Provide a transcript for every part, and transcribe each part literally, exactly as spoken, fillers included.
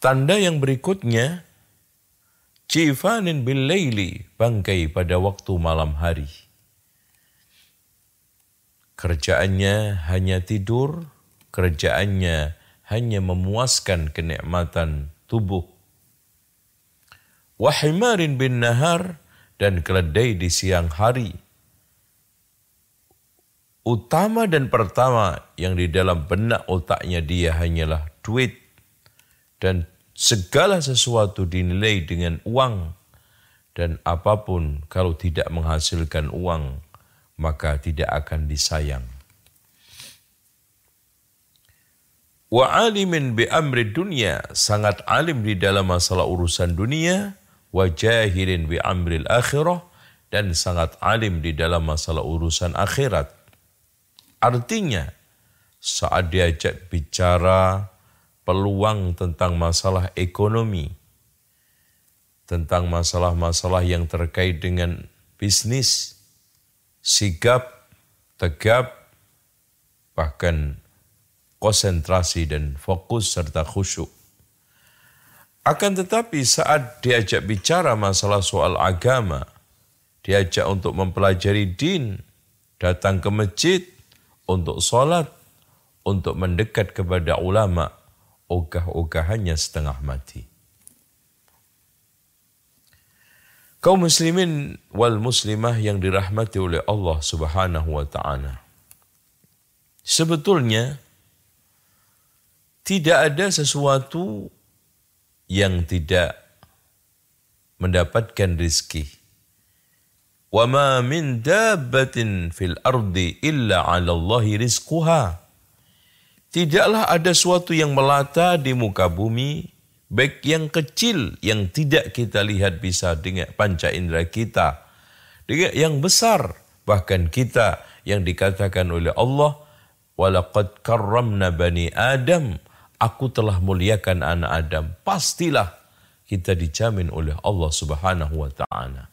Tanda yang berikutnya, jifanin bil laili, bangkai pada waktu malam hari. Kerjaannya hanya tidur, kerjaannya hanya memuaskan kenikmatan tubuh. Wahimarin bin nahar, dan keledai di siang hari. Utama dan pertama yang di dalam benak otaknya dia hanyalah duit, dan segala sesuatu dinilai dengan uang, dan apapun kalau tidak menghasilkan uang, maka tidak akan disayang. Wa alimin bi amri dunia, sangat alim di dalam masalah urusan dunia. Wa jahilin bi amril akhirah, dan sangat alim di dalam masalah urusan akhirat. Artinya, saat diajak bicara peluang tentang masalah ekonomi, tentang masalah-masalah yang terkait dengan bisnis, sigap, tegap, bahkan konsentrasi dan fokus serta khusyuk. Akan tetapi saat diajak bicara masalah soal agama, diajak untuk mempelajari din, datang ke masjid, untuk sholat, untuk mendekat kepada ulama, ogah-ogahannya setengah mati. Kaum muslimin wal muslimah yang dirahmati oleh Allah Subhanahu wa ta'ala. Sebetulnya, tidak ada sesuatu yang tidak mendapatkan rizki. Wa ma min dabbatin fil ardi illa 'ala Allahi rizquha. Tidaklah ada suatu yang melata di muka bumi, baik yang kecil yang tidak kita lihat bisa dengan panca indera kita, dengan yang besar bahkan kita yang dikatakan oleh Allah, walaqad karramna bani Adam, aku telah muliakan anak Adam. Pastilah kita dijamin oleh Allah Subhanahu wa ta'ala.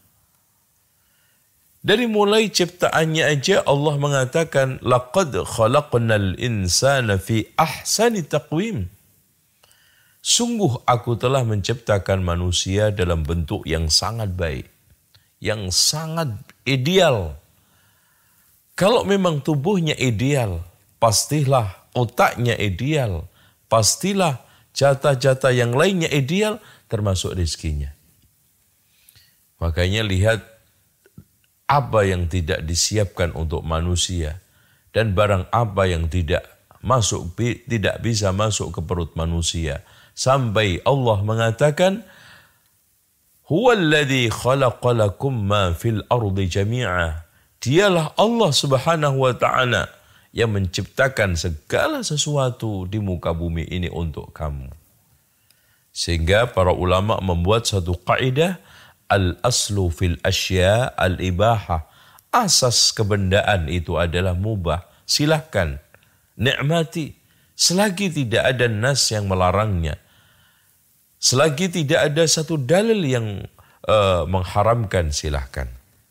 Dari mulai ciptaannya aja Allah mengatakan, laqad khalaqnal insana fi ahsani taqwim. Sungguh aku telah menciptakan manusia dalam bentuk yang sangat baik, yang sangat ideal. Kalau memang tubuhnya ideal, pastilah otaknya ideal, pastilah jatah-jatah yang lainnya ideal, termasuk rezekinya. Makanya lihat apa yang tidak disiapkan untuk manusia dan barang apa yang tidak masuk tidak bisa masuk ke perut manusia, sampai Allah mengatakan, huwallazi khalaqalakum ma fil ardi jami'a. Dialah Allah Subhanahu wa ta'ala yang menciptakan segala sesuatu di muka bumi ini untuk kamu. Sehingga para ulama membuat satu kaidah, al-aslu fil asya al-ibahah. Asas kebendaan itu adalah mubah. Silahkan, nikmati. Selagi tidak ada nas yang melarangnya. Selagi tidak ada satu dalil yang uh, mengharamkan, silahkan.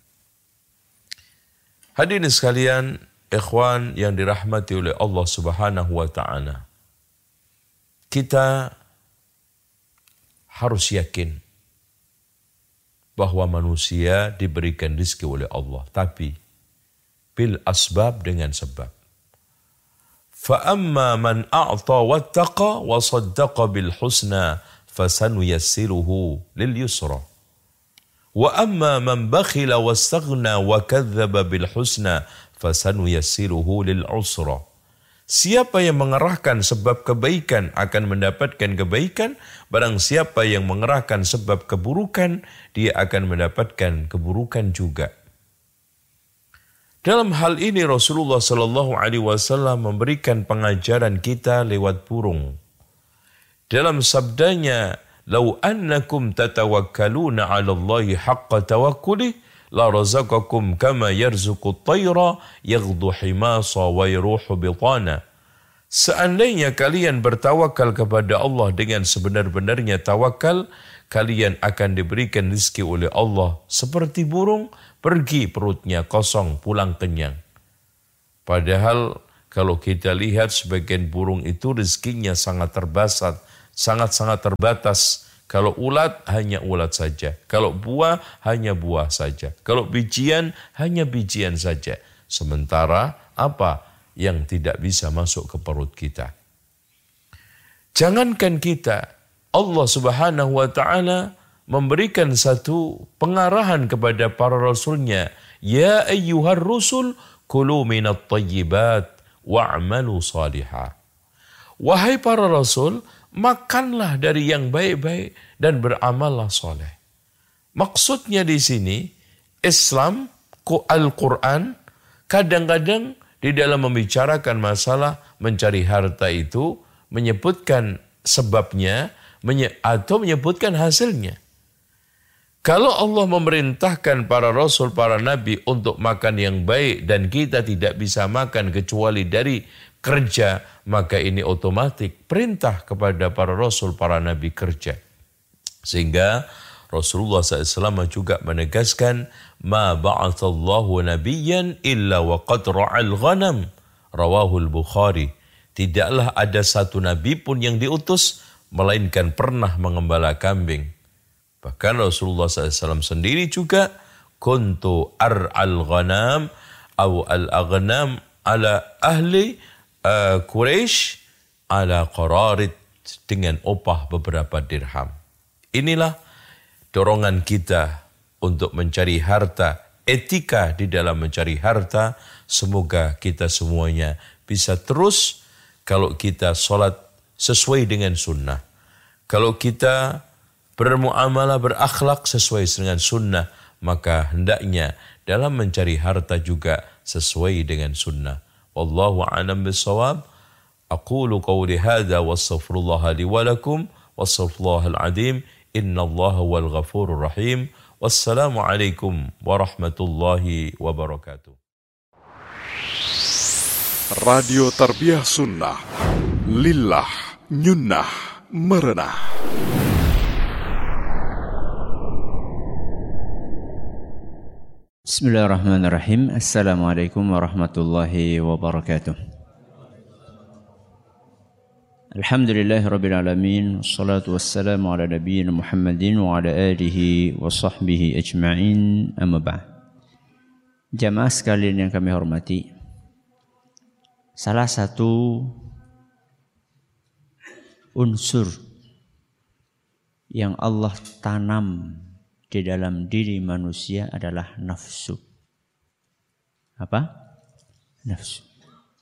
Hadirin sekalian, ikhwan yang dirahmati oleh Allah Subhanahu wa ta'ala. Kita harus yakin bahwa manusia diberikan rezeki oleh Allah, tapi bil asbab, dengan sebab. Fa amma man a'ta wattaqa wa saddaqa bil husna fasanuyassiruhu lil yusra. Wa amma man bakhila wastaghna wa kadzdzaba bil husna fasanuyassiruhu lil usra. Siapa yang mengerahkan sebab kebaikan akan mendapatkan kebaikan, barang siapa yang mengerahkan sebab keburukan, dia akan mendapatkan keburukan juga. Dalam hal ini Rasulullah sallallahu alaihi wasallam memberikan pengajaran kita lewat burung. Dalam sabdanya, "Lau annakum tatawakkaluna 'ala Allahi haqqa tawakkulih, la razaqakum kama yarzuqu at-tayra yaghdu himasa wa yaruhu bitana." Seandainya kalian bertawakal kepada Allah dengan sebenar-benarnya tawakal, kalian akan diberikan rezeki oleh Allah seperti burung, pergi perutnya kosong, pulang kenyang. Padahal kalau kita lihat sebagian burung itu rezekinya sangat terbatas, sangat-sangat terbatas. Kalau ulat hanya ulat saja, kalau buah hanya buah saja, kalau bijian hanya bijian saja. Sementara apa yang tidak bisa masuk ke perut kita? Jangankan kita, Allah Subhanahu wa taala memberikan satu pengarahan kepada para rasulnya, ya ayyuhar rusul kulu minat thayyibat wa'malu salihah. Wahai para rasul, makanlah dari yang baik-baik dan beramallah soleh. Maksudnya di sini, Islam, Al-Quran, kadang-kadang di dalam membicarakan masalah mencari harta itu, menyebutkan sebabnya, atau menyebutkan hasilnya. Kalau Allah memerintahkan para rasul, para nabi untuk makan yang baik dan kita tidak bisa makan kecuali dari kerja, maka ini otomatis perintah kepada para rasul, para nabi kerja. Sehingga Rasulullah shallallahu alaihi wasallam juga menegaskan, ma ba'athallahu nabiyyan illa wa qad ra'al ghanam, rawahul Bukhari. Tidaklah ada satu nabi pun yang diutus melainkan pernah mengembala kambing. Bahkan Rasulullah shallallahu alaihi wasallam sendiri juga, kuntu ar'al ghanam atau al-aghnam ala ahli uh, Quraisy ala qararid, dengan upah beberapa dirham. Inilah dorongan kita untuk mencari harta, etika di dalam mencari harta. Semoga kita semuanya bisa terus, kalau kita sholat sesuai dengan sunnah, kalau kita bermuamalah, berakhlak sesuai dengan sunnah, maka hendaknya dalam mencari harta juga sesuai dengan sunnah. Wallahu a'lam bissawab. Aqulu qawli hadza wastaghfirullah li wa lakum wastaghfirullahal azim. Innallaha wal ghafurur rahim. Wassalamu alaikum warahmatullahi wabarakatuh. Radio Tarbiyah Sunnah, lillah, nyunnah, merenah. Bismillahirrahmanirrahim. Assalamualaikum warahmatullahi wabarakatuh. Alhamdulillahirabbil alamin, wassalatu wassalamu ala nabiyyina Muhammadin wa ala alihi wa sahbihi ajma'in, amma ba'd. Jamaah sekalian yang kami hormati, salah satu unsur yang Allah tanam di dalam diri manusia adalah nafsu. Apa? Nafsu.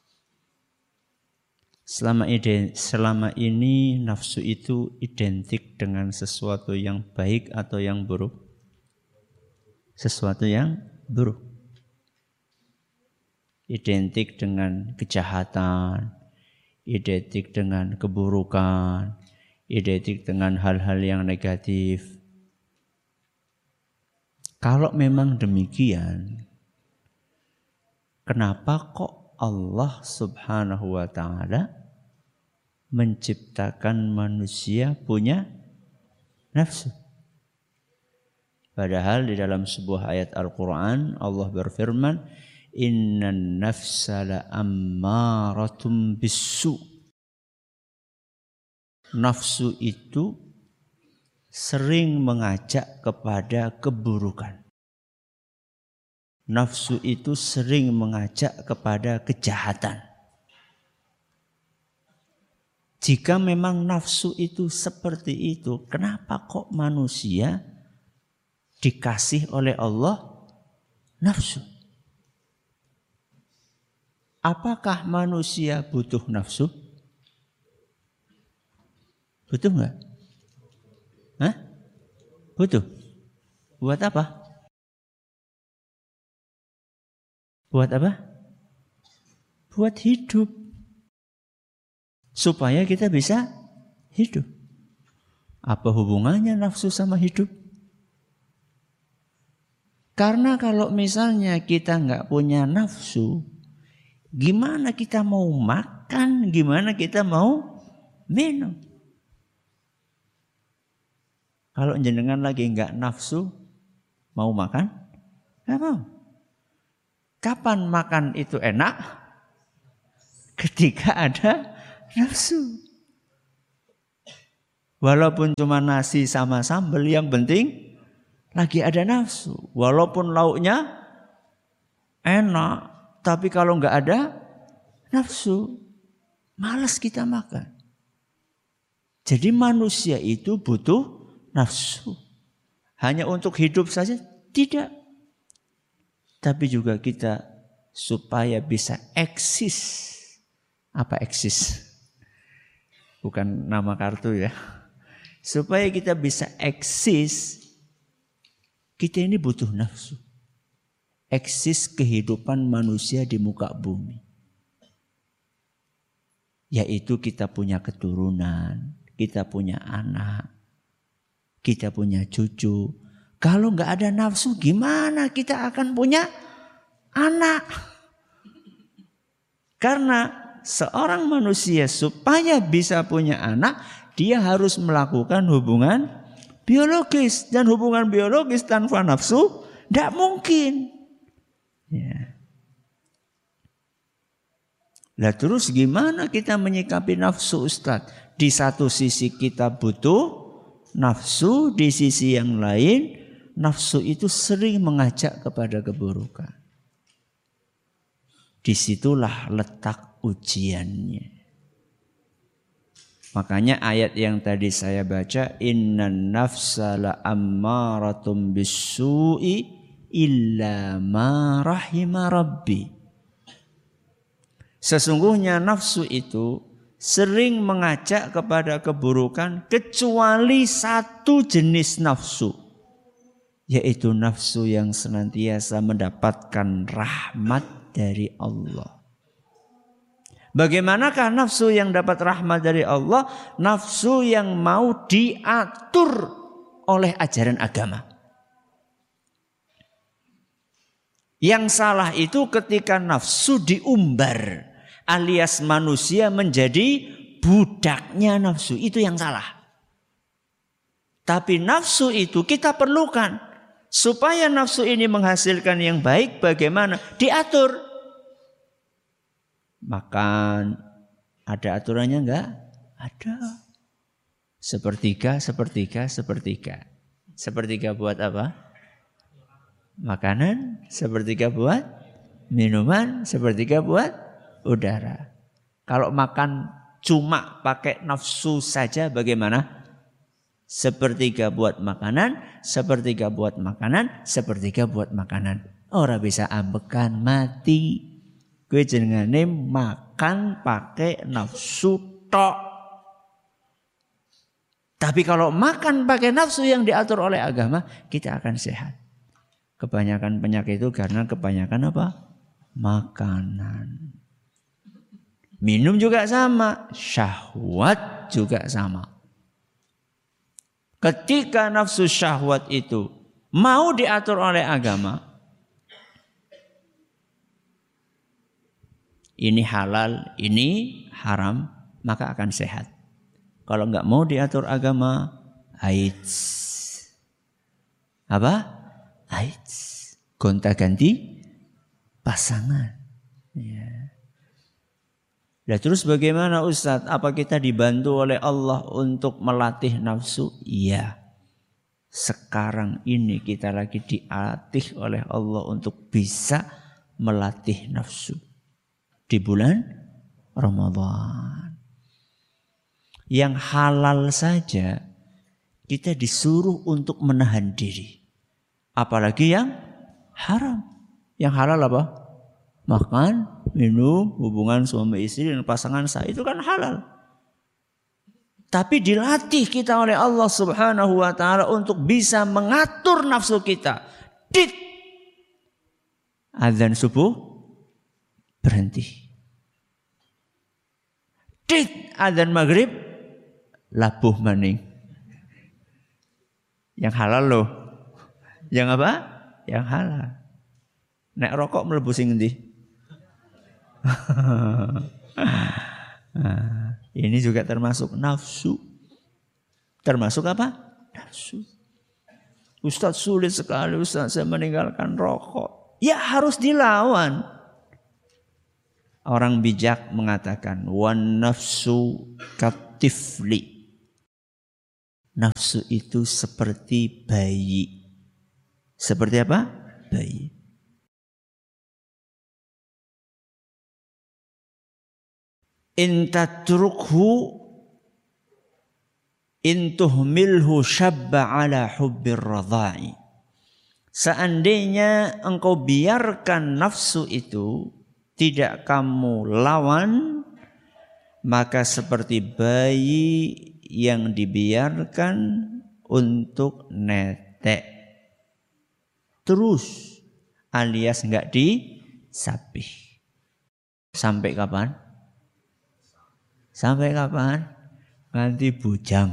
Selama ini, selama ini nafsu itu identik dengan sesuatu yang baik atau yang buruk? Sesuatu yang buruk. Identik dengan kejahatan, identik dengan keburukan, identik dengan hal-hal yang negatif. Kalau memang demikian, kenapa kok Allah Subhanahu wa ta'ala menciptakan manusia punya nafsu? Padahal di dalam sebuah ayat Al-Quran Allah berfirman, innan nafsa la ammaratum bisu. Nafsu itu sering mengajak kepada keburukan. Nafsu itu sering mengajak kepada kejahatan. Jika memang nafsu itu seperti itu, kenapa kok manusia dikasih oleh Allah nafsu? Apakah manusia butuh nafsu? Butuh enggak? Hah? Butuh. Buat apa? Buat apa? Buat hidup. Supaya kita bisa hidup. Apa hubungannya nafsu sama hidup? Karena kalau misalnya kita nggak punya nafsu, gimana kita mau makan? Gimana kita mau minum? Kalau jenengan lagi nggak nafsu, mau makan? Nggak mau. Kapan makan itu enak? Ketika ada nafsu. Walaupun cuma nasi sama sambal, yang penting lagi ada nafsu. Walaupun lauknya enak, tapi kalau nggak ada nafsu, malas kita makan. Jadi manusia itu butuh nafsu. Hanya untuk hidup saja? Tidak. Tapi juga kita supaya bisa eksis. Apa eksis? Bukan nama kartu ya. Supaya kita bisa eksis, kita ini butuh nafsu. Eksis kehidupan manusia di muka bumi. Yaitu kita punya keturunan, kita punya anak, kita punya cucu. Kalau nggak ada nafsu, gimana kita akan punya anak? Karena seorang manusia supaya bisa punya anak, dia harus melakukan hubungan biologis. Dan hubungan biologis tanpa nafsu tidak mungkin. Ya. Lah terus gimana kita menyikapi nafsu, Ustaz? Di satu sisi kita butuh nafsu, di sisi yang lain nafsu itu sering mengajak kepada keburukan. Disitulah letak ujiannya. Makanya ayat yang tadi saya baca, innan nafsa la ammaratum bis-su'i illa ma rahima rabbi. Sesungguhnya nafsu itu sering mengajak kepada keburukan kecuali satu jenis nafsu, yaitu nafsu yang senantiasa mendapatkan rahmat dari Allah. Bagaimanakah nafsu yang dapat rahmat dari Allah? Nafsu yang mau diatur oleh ajaran agama. Yang salah itu ketika nafsu diumbar, alias manusia menjadi budaknya nafsu. Itu yang salah. Tapi nafsu itu kita perlukan. Supaya nafsu ini menghasilkan yang baik, bagaimana? Diatur. Makan, ada aturannya enggak? Ada. Sepertiga, sepertiga, sepertiga. Sepertiga buat apa? Makanan. Sepertiga buat minuman. Sepertiga buat udara. Kalau makan cuma pakai nafsu saja bagaimana? Sepertiga buat makanan, sepertiga buat makanan, sepertiga buat makanan. Orang bisa ambekan mati. Gue jenengane makan pakai nafsu tok. Tapi kalau makan pakai nafsu yang diatur oleh agama, kita akan sehat. Kebanyakan penyakit itu karena kebanyakan apa? Makanan. Minum juga sama, syahwat juga sama. Ketika nafsu syahwat itu mau diatur oleh agama, ini halal, ini haram, maka akan sehat. Kalau enggak mau diatur agama, AIDS. Apa? AIDS. Gonta-ganti pasangan. Ya. Nah, terus bagaimana Ustaz? Apa kita dibantu oleh Allah untuk melatih nafsu? Iya. Sekarang ini kita lagi dilatih oleh Allah untuk bisa melatih nafsu. Di bulan Ramadan. Yang halal saja kita disuruh untuk menahan diri. Apalagi yang haram. Yang halal apa? Makan, minum, hubungan suami istri dan pasangan sah, itu kan halal. Tapi dilatih kita oleh Allah Subhanahu wa taala untuk bisa mengatur nafsu kita. Dit. Azan subuh berhenti. Dit. Azan maghrib labuh maning. Yang halal loh. Yang apa? Yang halal. Nek rokok mlebu sing endi? Nah, ini juga termasuk nafsu. Termasuk apa? Nafsu. Ustaz sulit sekali Ustaz saya meninggalkan rokok. Ya harus dilawan. Orang bijak mengatakan wan nafsu katifli. nafsu itu seperti bayi. Seperti apa? Bayi. In tatrukhu in tuhmilhu syabba ala hubbir radha'i. Seandainya engkau biarkan nafsu itu, tidak kamu lawan, maka seperti bayi yang dibiarkan untuk netek. Terus alias enggak disapih. Sampai kapan? Sampai kapan? Nganti bujang.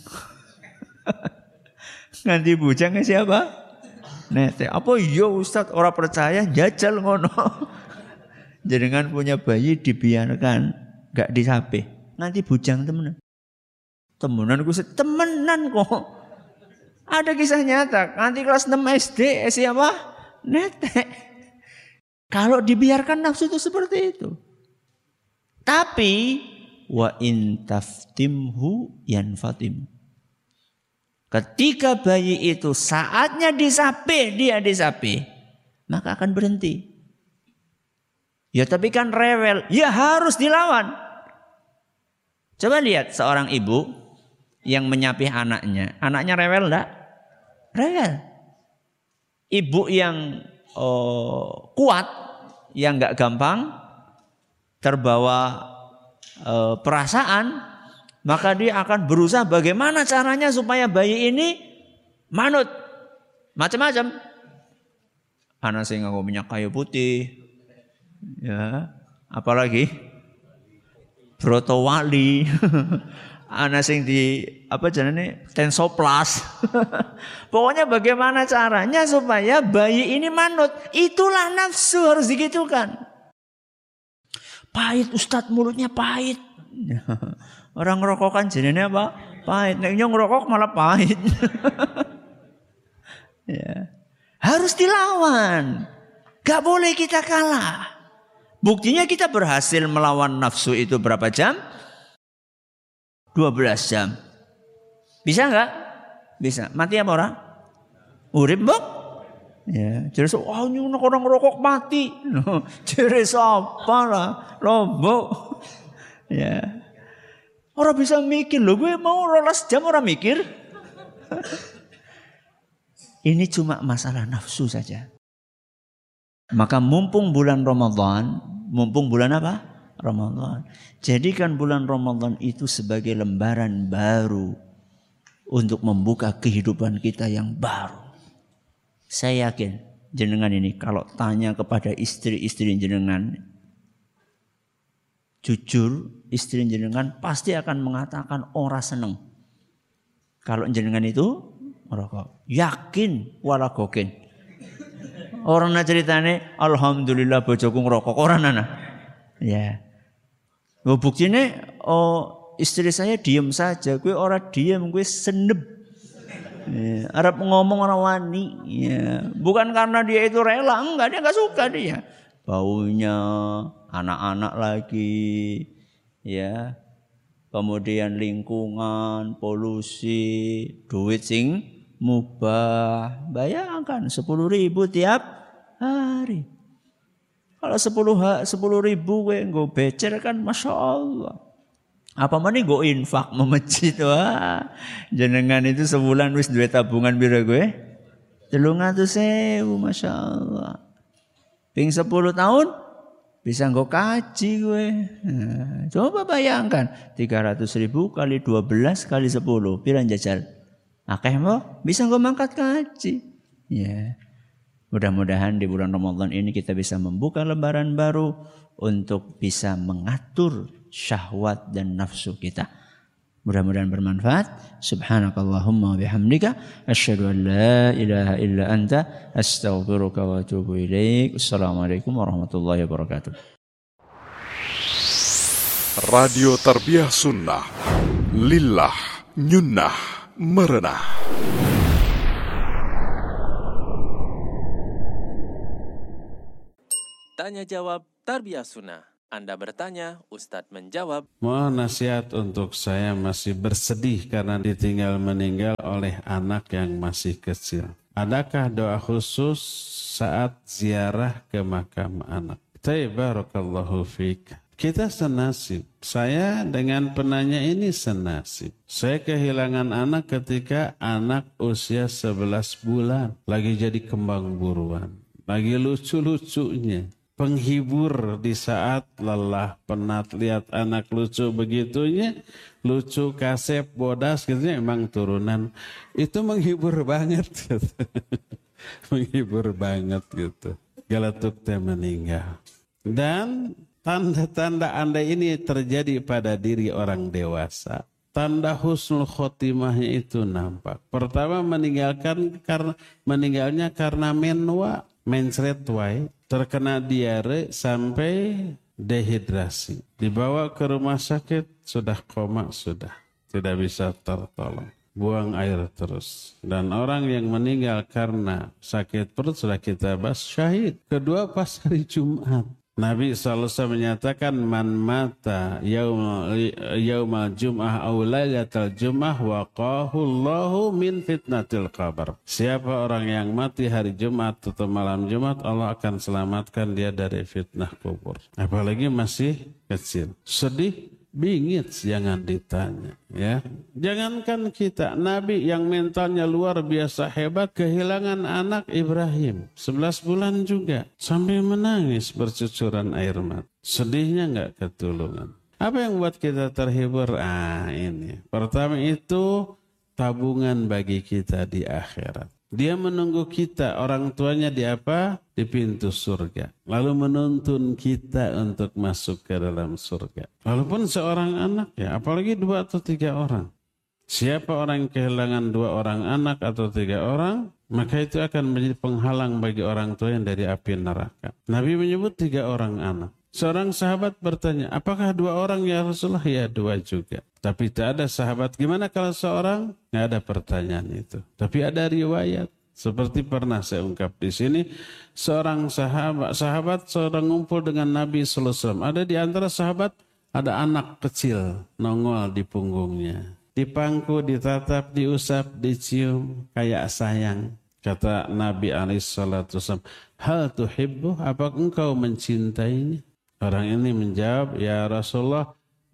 Nganti bujangnya siapa? Netek. Apa iya Ustaz orang percaya jajal ngono. Jenengan punya bayi dibiarkan gak disapih. Nanti bujang temenan. Temenan ku temenan kok. Ada kisah nyata. Nanti kelas enam S D siapa? Netek. Kalau dibiarkan nafsu itu seperti itu. Tapi wa in taftimhu yanfatim. Ketika bayi itu saatnya disapih, dia disapih, maka akan berhenti. Ya tapi kan rewel, ya harus dilawan. Coba lihat seorang ibu yang menyapih anaknya. Anaknya rewel enggak? Rewel. Ibu yang oh, kuat, yang enggak gampang terbawa oh, perasaan, maka dia akan berusaha bagaimana caranya supaya bayi ini manut. Macam-macam. Anak sing nganggo minyak kayu putih. Ya, apalagi broto wali. Anak sing di apa jenenge tensoplas. Pokoknya bagaimana caranya supaya bayi ini manut. Itulah nafsu, harus digitukan. Pahit Ustadz, mulutnya pahit. Orang ngerokok kan jenenge apa? Pahit. Nek ngerokok malah pahit. Ya. Harus dilawan. Gak boleh kita kalah. Buktinya kita berhasil melawan nafsu itu berapa jam? dua belas jam. Bisa enggak? Bisa. Mati apa orang? Urip, Mbok? Ya, jadi so, oh nyunak orang ngerokok mati. No, jadi apa lah? Lombok. Ya. Orang bisa mikir loh, gue mau rolas jam orang mikir. Ini cuma masalah nafsu saja. Maka mumpung bulan Ramadan, mumpung bulan apa? Ramadan. Jadikan bulan Ramadan itu sebagai lembaran baru untuk membuka kehidupan kita yang baru. Saya yakin jenengan ini kalau tanya kepada istri-istri jenengan, jujur istri jenengan pasti akan mengatakan ora seneng. Kalau jenengan itu merokok, yakin wala gokin. Orang na ceritane alhamdulillah bojoku ngerokok, orang nana. Ya. Oh, buktinya oh istri saya diem saja, gue orang diem, gue seneb. Ya, Arab ngomong orang wani, ya. Bukan karena dia itu rela, enggak, dia enggak suka dia. Baunya, anak-anak lagi, ya. Kemudian lingkungan, polusi, duit sing mubah. Bayangkan sepuluh ribu tiap hari. Kalau sepuluh ribu gue nggak becer kan Masya Allah. Apa mana gue infak memecit. Wah, jenengan itu sebulan wis duit tabungan bira gue. Telung atus sewu Masya Allah. Ping sepuluh tahun bisa nggak kaji gue. Nah, coba bayangkan tiga ratus ribu kali dua belas kali sepuluh. Piran jajal. Akeh mau bisa nggak mangkat kaji. Ya. Yeah. Mudah-mudahan di bulan Ramadan ini kita bisa membuka lembaran baru untuk bisa mengatur syahwat dan nafsu kita. Mudah-mudahan bermanfaat. Subhanakallahumma wa bihamdika asyhadu an la ilaha illa anta astaghfiruka wa atubu ilaik. Assalamualaikum warahmatullahi wabarakatuh. Radio Tarbiyah Sunnah. Lillah nyunnah merenah. Tanya jawab Tarbiyah Sunnah. Anda bertanya, Ustadz menjawab. Mohon nasihat untuk saya masih bersedih karena ditinggal meninggal oleh anak yang masih kecil. Adakah doa khusus saat ziarah ke makam anak? Barakallahu fiik. Kita senasib. Saya dengan penanya ini senasib. Saya kehilangan anak ketika anak usia sebelas bulan. Lagi jadi kembang buruan. Lagi lucu-lucunya. Penghibur di saat lelah, penat, lihat anak lucu begitunya, lucu, kasep, bodas gitu, emang turunan itu menghibur banget gitu. Menghibur banget gitu. Galatuk teh meninggal. Dan tanda-tanda Anda ini terjadi pada diri orang dewasa. Tanda husnul khotimahnya itu nampak. Pertama meninggalkan karena meninggalnya karena menwa, mencret wae. Terkena diare sampai dehidrasi. Dibawa ke rumah sakit, sudah koma, sudah. Tidak bisa tertolong. Buang air terus. Dan orang yang meninggal karena sakit perut sudah kita bahas, syahid. Kedua pas hari Jumat. Nabi shallallahu alaihi wasallam menyatakan man mata yaumal yaumal jum'ah aw lailatal jum'ah waqahu Allahu min fitnatil qabr. Siapa orang yang mati hari Jumat atau malam Jumat, Allah akan selamatkan dia dari fitnah kubur. Apalagi masih kecil. Sedih, bingit, jangan ditanya, ya. Jangankan kita, Nabi yang mentalnya luar biasa hebat kehilangan anak Ibrahim, sebelas bulan juga, sampai menangis bercucuran air mata. Sedihnya enggak ketulungan. Apa yang buat kita terhibur? Ah, ini. Pertama itu tabungan bagi kita di akhirat. Dia menunggu kita, orang tuanya di apa? Di pintu surga. Lalu menuntun kita untuk masuk ke dalam surga. Walaupun seorang anak ya, apalagi dua atau tiga orang. Siapa orang yang kehilangan dua orang anak atau tiga orang, maka itu akan menjadi penghalang bagi orang tua yang dari api neraka. Nabi menyebut tiga orang anak. Seorang sahabat bertanya, apakah dua orang ya Rasulullah? Ya, dua juga. Tapi tak ada sahabat. Gimana kalau seorang? Nggak ada pertanyaan itu. Tapi ada riwayat. Seperti pernah saya ungkap di sini, seorang sahabat, sahabat seorang ngumpul dengan Nabi sallallahu alaihi wasallam. Ada di antara sahabat, ada anak kecil nongol di punggungnya. Dipangku, ditatap, diusap, dicium, kayak sayang. Kata Nabi alaihi salatu wasallam, hal tuhibbu, apakah engkau mencintainya? Orang ini menjawab, ya Rasulullah,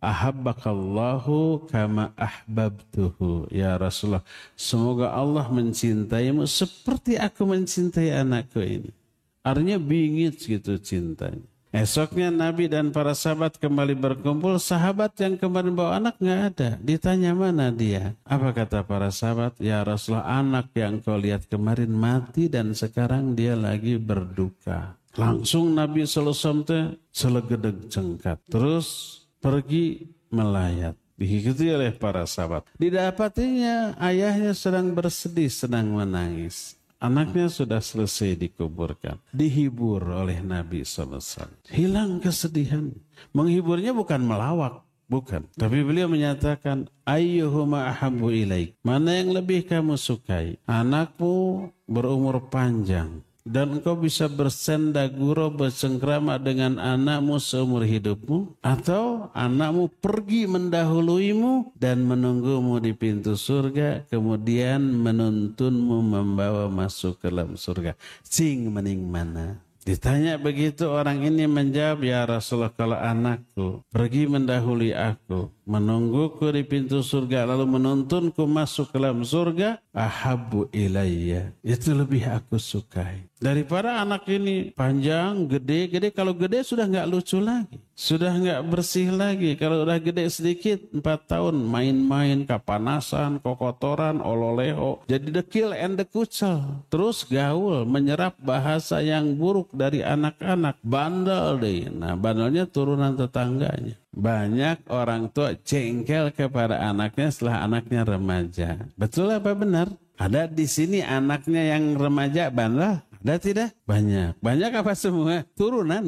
ahabbakallahu kama ahbabtuhu. Ya Rasulullah, semoga Allah mencintaimu seperti aku mencintai anakku ini. Artinya bingit gitu cintanya. Esoknya Nabi dan para sahabat kembali berkumpul. Sahabat yang kemarin bawa anak nggak ada. Ditanya mana dia? Apa kata para sahabat? Ya Rasulullah, anak yang kau lihat kemarin mati dan sekarang dia lagi berduka. Langsung Nabi sallallahu alaihi wasallam selegedeg jengkat. Terus pergi melayat. Diikuti oleh para sahabat. Didapatinya ayahnya sedang bersedih, sedang menangis. Anaknya sudah selesai dikuburkan. Dihibur oleh Nabi sallallahu alaihi wasallam. Hilang kesedihan. Menghiburnya bukan melawak. Bukan. Tapi beliau menyatakan, ayyuhuma ahabbu ilaik. Mana yang lebih kamu sukai? Anakmu berumur panjang. Dan engkau bisa bersenda gurau bersengkrama dengan anakmu seumur hidupmu, atau anakmu pergi mendahuluimu dan menunggumu di pintu surga, kemudian menuntunmu membawa masuk ke dalam surga. Cing mening mana? Ditanya begitu, orang ini menjawab, ya Rasulullah, kalau anakku pergi mendahului aku, menungguku di pintu surga, lalu menuntunku masuk ke dalam surga, ahabbu ilayya, itu lebih aku sukai. Daripada anak ini panjang, gede, gede, kalau gede sudah nggak lucu lagi. Sudah nggak bersih lagi. Kalau udah gede sedikit, empat tahun, main-main, kapanasan, kokotoran, ololeho. Jadi dekil and dekucel. Terus gaul, menyerap bahasa yang buruk dari anak-anak. Bandel deh. Nah, bandelnya turunan tetangganya. Banyak orang tua jengkel kepada anaknya setelah anaknya remaja. Betul apa benar? Ada di sini anaknya yang remaja bandel? Ada tidak? Banyak. Banyak apa semua? Turunan.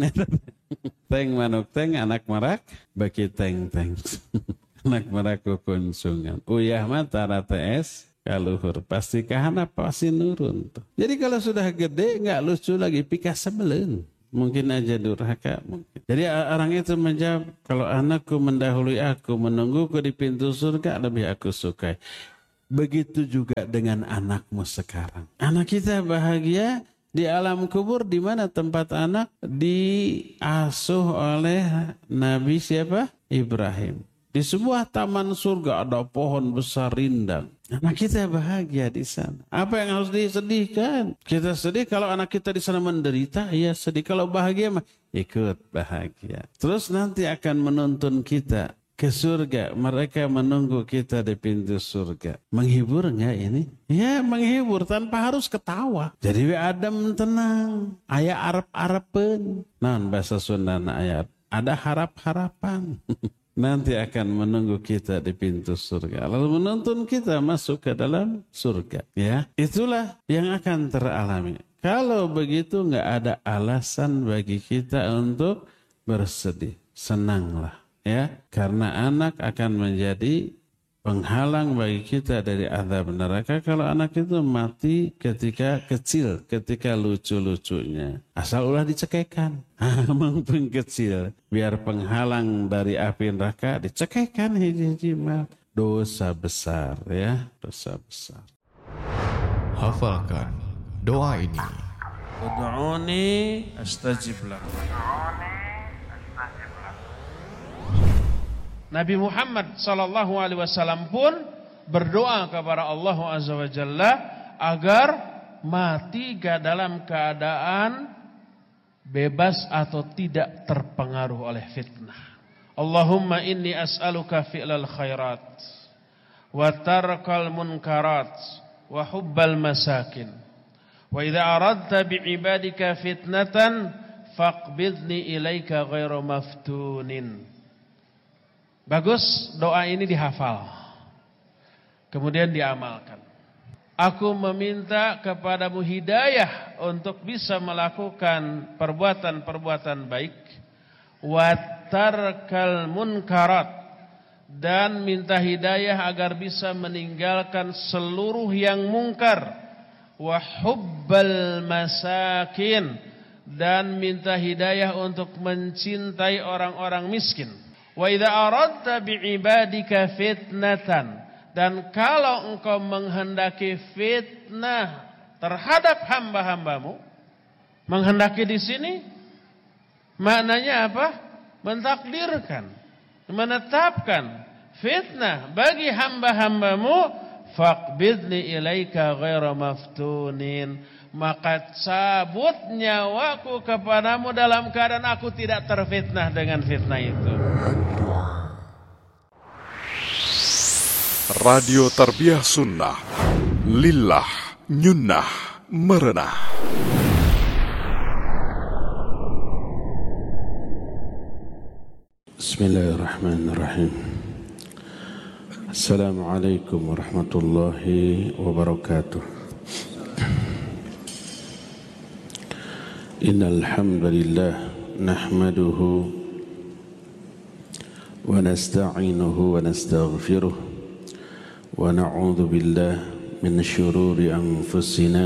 Teng manuk teng, anak merak, bagi teng teng. Anak merak kukunsungan. Uyah mata rata es, kaluhur. Pasti kahana pasti nurun. Tuh. Jadi kalau sudah gede, nggak lucu lagi, pika sebelen. Mungkin aja durhaka, mungkin. Jadi orang itu menjawab, kalau anakku mendahului aku, menungguku di pintu surga, lebih aku sukai. Begitu juga dengan anakmu sekarang. Anak kita bahagia di alam kubur, di mana tempat anak diasuh oleh Nabi siapa? Ibrahim. Di sebuah taman surga ada pohon besar rindang. Anak kita bahagia di sana. Apa yang harus disedihkan? Kita sedih kalau anak kita di sana menderita, ya sedih. Kalau bahagia mah ikut bahagia. Terus nanti akan menuntun kita ke surga. Mereka menunggu kita di pintu surga. Menghibur enggak ini? Ya menghibur tanpa harus ketawa. Jadi Adam tenang. Aya arep-arepen. Naon bahasa Sunda aya ada harap-harapan. Nanti akan menunggu kita di pintu surga. Lalu menuntun kita masuk ke dalam surga. Ya, itulah yang akan teralami. Kalau begitu nggak ada alasan bagi kita untuk bersedih. Senanglah. Ya, karena anak akan menjadi penghalang bagi kita dari azab neraka kalau anak itu mati ketika kecil, ketika lucu-lucunya. Asal ulah dicekekan. Maupun kecil. Biar penghalang dari api neraka dicekekan hiji-hiji mah. Dosa besar ya, dosa besar. Hafalkan doa ini. Ud'uni astajib lakum. Nabi Muhammad sallallahu alaihi wasallam pun berdoa kepada Allah Azza wa Jalla agar mati dalam keadaan bebas atau tidak terpengaruh oleh fitnah. Allahumma inni as'aluka fi'lal khairat wa tarkal munkarat wa hubbal masakin. Wa idza aradta bi'ibadika fitnatan faqbidni ilaika ghairu maftunin. Bagus, doa ini dihafal. Kemudian diamalkan. Aku meminta kepadamu hidayah untuk bisa melakukan perbuatan-perbuatan baik. Wa tarkal munkarat. Dan minta hidayah agar bisa meninggalkan seluruh yang mungkar. Wa hubbal masakin. Dan minta hidayah untuk mencintai orang-orang miskin. Wa idza aradta bi'ibadika fitnatan, dan kalau engkau menghendaki fitnah terhadap hamba-hambamu, menghendaki di sini maknanya apa? Mentakdirkan, menetapkan fitnah bagi hamba-hambamu, faqbidni ilaika ghairu maftunin, maka cabut nyawaku kepadamu dalam keadaan aku tidak terfitnah dengan fitnah itu. Radio Tarbiyah Sunnah, Lillah, Nyunnah, Merenah. Bismillahirrahmanirrahim. Assalamualaikum warahmatullahi wabarakatuh. Innal hamdalillah nahmaduhu wa nasta'inuhu wa nastaghfiruh. ونعوذ بالله من شرور أنفسنا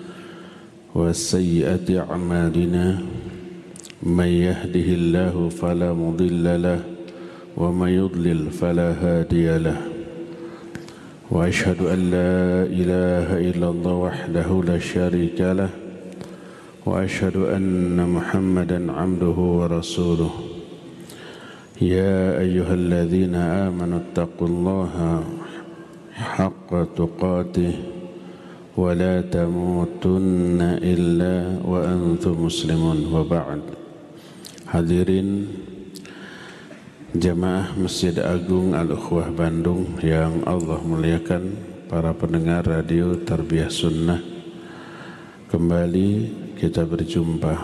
وسيئات أعمالنا من يهده الله فلا مضل له ومن يضلل فلا هادي له وأشهد أن لا إله إلا الله وحده لا شريك له وأشهد أن محمدا عبده ورسوله يا أيها الذين آمنوا اتقوا الله حق تقاته ولا تموتن إلا وأنتم مسلمون وبعد. Hadirin jamaah Masjid Agung Al-Ukhwah Bandung yang Allah muliakan, para pendengar radio Tarbiyah Sunnah, kembali kita berjumpa.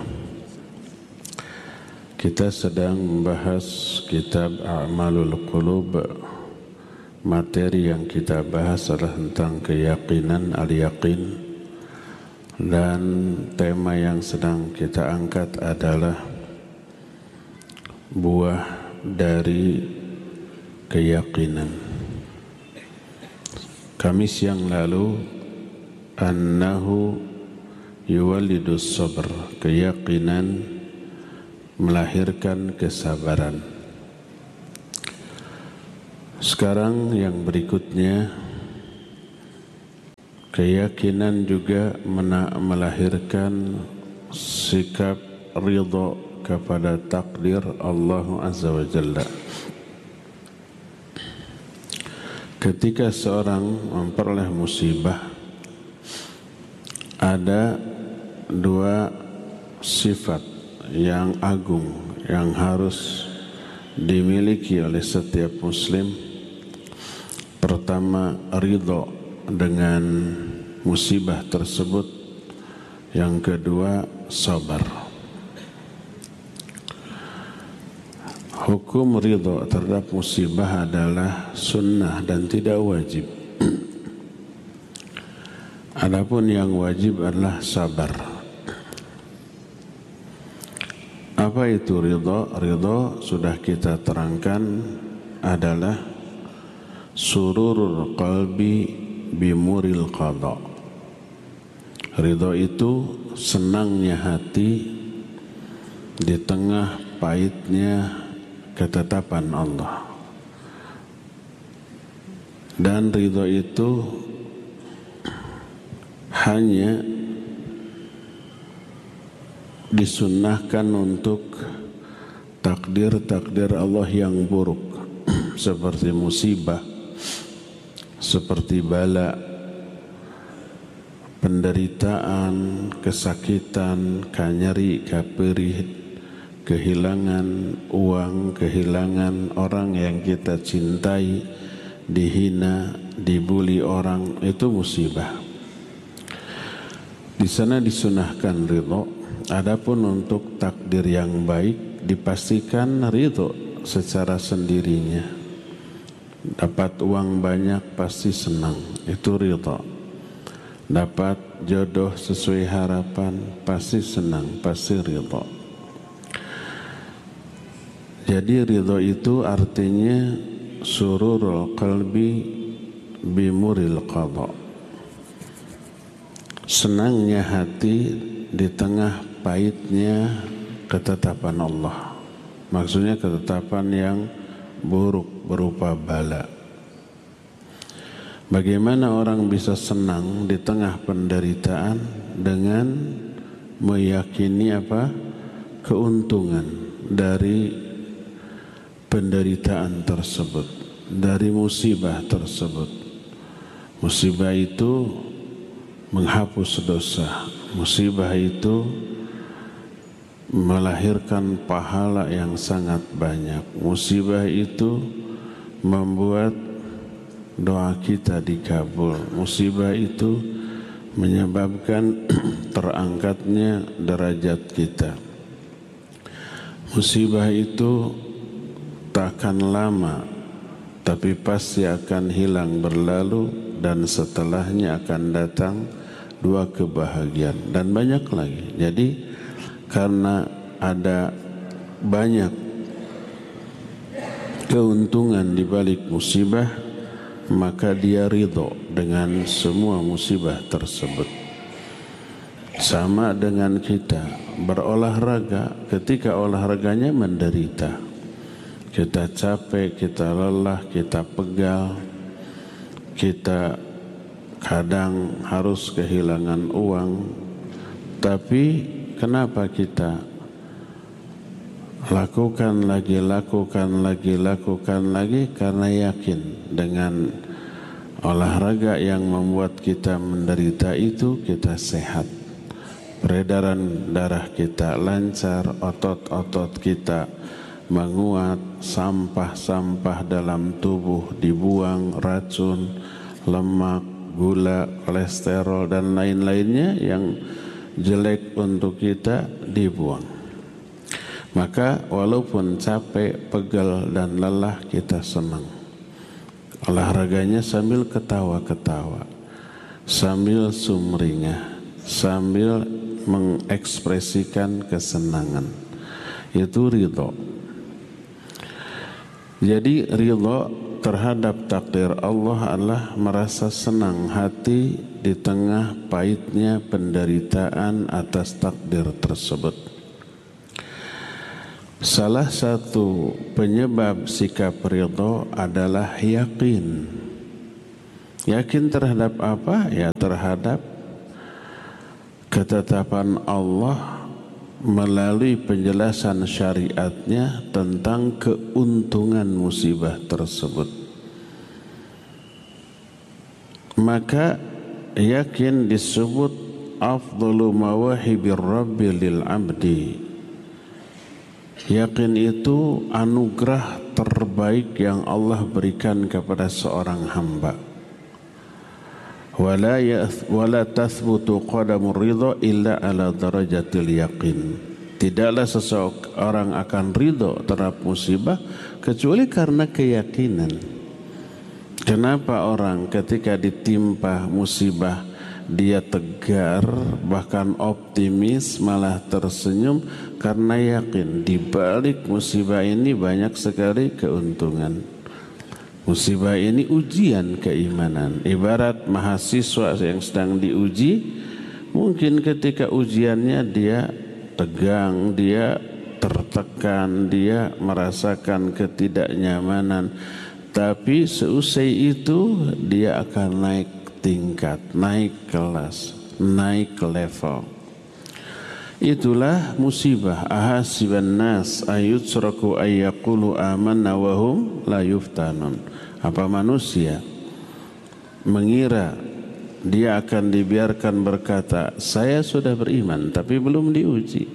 Kita sedang membahas kitab A'malul Qulub. Materi yang kita bahas adalah tentang keyakinan, al-yaqin, dan tema yang sedang kita angkat adalah buah dari keyakinan. Kamis yang lalu, annahu yuwallidus sabr, keyakinan melahirkan kesabaran. Sekarang yang berikutnya, keyakinan juga melahirkan sikap ridha kepada takdir Allah Azza wa Jalla. Ketika seorang memperoleh musibah, ada dua sifat yang agung yang harus dimiliki oleh setiap muslim. Pertama, ridha dengan musibah tersebut. Yang kedua, sabar. Hukum ridha terhadap musibah adalah sunnah dan tidak wajib. Adapun yang wajib adalah sabar. Apa itu ridha? Ridha sudah kita terangkan adalah sururul qalbi bimuril qada. Ridha itu senangnya hati di tengah pahitnya ketetapan Allah. Dan ridha itu hanya disunnahkan untuk takdir-takdir Allah yang buruk, seperti musibah, seperti bala, penderitaan, kesakitan, kanyeri, kapirih, kehilangan uang, kehilangan orang yang kita cintai, dihina, dibuli orang, itu musibah. Di sana disunahkan ridho. Adapun untuk takdir yang baik dipastikan ridho secara sendirinya. Dapat uang banyak pasti senang, itu ridho. Dapat jodoh sesuai harapan pasti senang, pasti ridho. Jadi ridho itu artinya sururul qalbi bimuril qada. Senangnya hati di tengah pahitnya ketetapan Allah. Maksudnya ketetapan yang buruk berupa bala. Bagaimana orang bisa senang di tengah penderitaan dengan meyakini apa? Keuntungan dari penderitaan tersebut, dari musibah tersebut. Musibah itu menghapus dosa. Musibah itu melahirkan pahala yang sangat banyak. Musibah itu membuat doa kita dikabul. Musibah itu menyebabkan terangkatnya derajat kita. Musibah itu tak akan lama, tapi pasti akan hilang berlalu, dan setelahnya akan datang dua kebahagiaan dan banyak lagi. Jadi karena ada banyak keuntungan di balik musibah, maka dia ridho dengan semua musibah tersebut. Sama dengan kita berolahraga, ketika olahraganya menderita, kita capek, kita lelah, kita pegal, kita kadang harus kehilangan uang, tapi kenapa kita lakukan lagi, lakukan lagi, lakukan lagi? Karena yakin dengan olahraga yang membuat kita menderita itu kita sehat, peredaran darah kita lancar, otot-otot kita menguat, sampah-sampah dalam tubuh dibuang, racun, lemak, gula, kolesterol dan lain-lainnya yang jelek untuk kita dibuang. Maka walaupun capek, pegal dan lelah, kita senang. Olahraganya sambil ketawa-ketawa, sambil sumringah, sambil mengekspresikan kesenangan. Itu ridho. Jadi ridho terhadap takdir Allah adalah merasa senang hati di tengah pahitnya penderitaan atas takdir tersebut. Salah satu penyebab sikap ridho adalah yakin. Yakin terhadap apa? Ya terhadap ketetapan Allah melalui penjelasan syariatnya tentang keuntungan musibah tersebut. Maka yakin disebut afdalu mawahibir rabbi lil abdi. Yakin itu anugerah terbaik yang Allah berikan kepada seorang hamba. Wala yath, wala tathbutu qadamur ridha illa ala darajatil yaqin. Tidaklah seseorang akan ridho terhadap musibah kecuali karena keyakinan. Kenapa orang ketika ditimpa musibah dia tegar, bahkan optimis, malah tersenyum? Karena yakin di balik musibah ini banyak sekali keuntungan. Musibah ini ujian keimanan. Ibarat mahasiswa yang sedang diuji, mungkin ketika ujiannya dia tegang, dia tertekan, dia merasakan ketidaknyamanan. Tapi seusai itu dia akan naik tingkat, naik kelas, naik level. Itulah musibah. Ahasiban nas ayutsraku ayyaqulu amanna wa hum la yuftanun. Apa manusia mengira dia akan dibiarkan berkata, saya sudah beriman tapi belum diuji?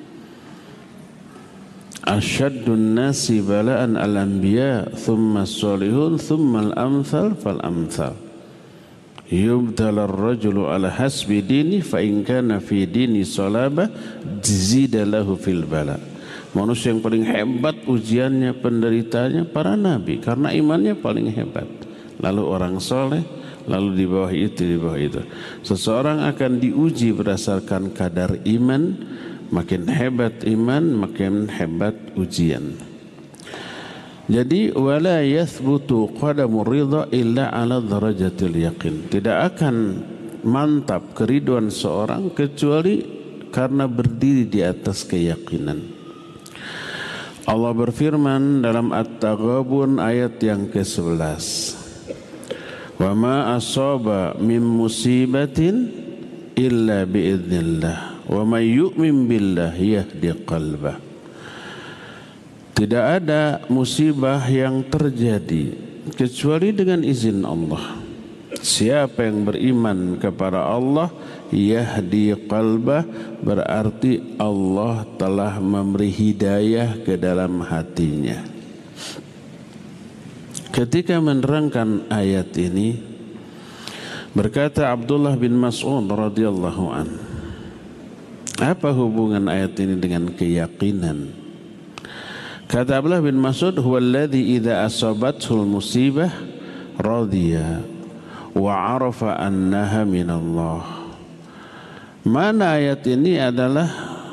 Asyaddun nasi bala'an al-anbiya thumma as-salihun thumma al-amthal fal-amthal. Yubdala ar-rajulu ala hasbi dini fa in kana fi dini salaba jizida lahu fil bala. Manusia yang paling hebat ujiannya, penderitaannya para nabi karena imannya paling hebat. Lalu orang soleh, lalu di bawah itu, di bawah itu. Seseorang akan diuji berdasarkan kadar iman. Makin hebat iman, makin hebat ujian. Jadi wala yathbutu qadamur ridha illa ala darajatil yaqin. Tidak akan mantap keriduan seorang kecuali karena berdiri di atas keyakinan. Allah berfirman dalam At-Taghabun ayat yang kesebelas. Wa ma asaba min musibatin illa biidznillah. Wa may yu'min billahi yahdi qalbah. Tidak ada musibah yang terjadi kecuali dengan izin Allah. Siapa yang beriman kepada Allah yahdi qalbah, berarti Allah telah memberi hidayah ke dalam hatinya. Ketika menerangkan ayat ini, berkata Abdullah bin Mas'ud radhiyallahu an, apa hubungan ayat ini dengan keyakinan? Kata Abdullah bin Mas'ud, huwa alladhi idza asabathul musibah radiya wa arafa annaha minallah. Mana ayat ini adalah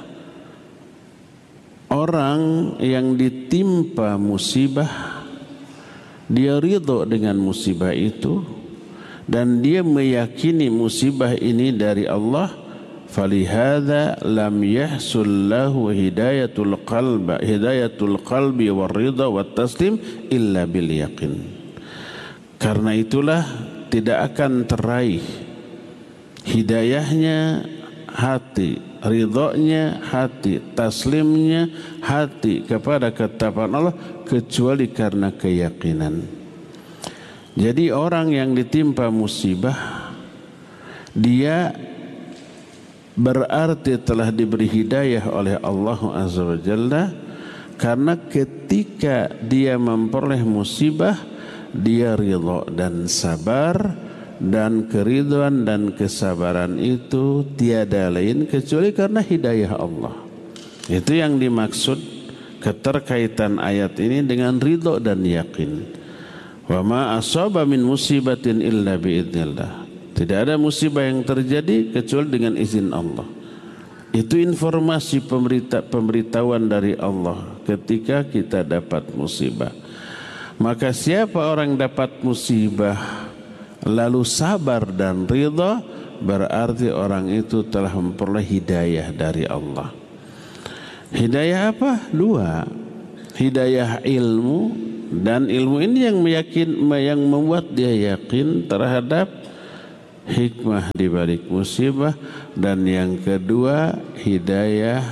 orang yang ditimpa musibah, dia ridho dengan musibah itu dan dia meyakini musibah ini dari Allah. Falihada lam yahsul lahu hidayatul qalbi hidayatul qalbi war ridha wat taslim illa bil yaqin. Karena itulah tidak akan teraih hidayahnya hati, ridhonya hati, taslimnya hati kepada ketetapan Allah kecuali karena keyakinan. Jadi orang yang ditimpa musibah, dia berarti telah diberi hidayah oleh Allah Azza wa Jalla, karena ketika dia memperoleh musibah dia ridha dan sabar, dan keridhaan dan kesabaran itu tiada lain kecuali karena hidayah Allah. Itu yang dimaksud keterkaitan ayat ini dengan ridha dan yakin. Wa ma asaba min musibatin illa biidznillah. Tidak ada musibah yang terjadi kecuali dengan izin Allah. Itu informasi pemberita, pemberitahuan dari Allah ketika kita dapat musibah. Maka siapa orang dapat musibah lalu sabar dan ridha, berarti orang itu telah memperoleh hidayah dari Allah. Hidayah apa? Dua. Hidayah ilmu, dan ilmu ini yang meyakin, yang membuat dia yakin terhadap hikmah di balik musibah. Dan yang kedua, hidayah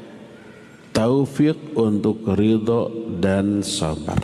taufik untuk ridho dan sabar.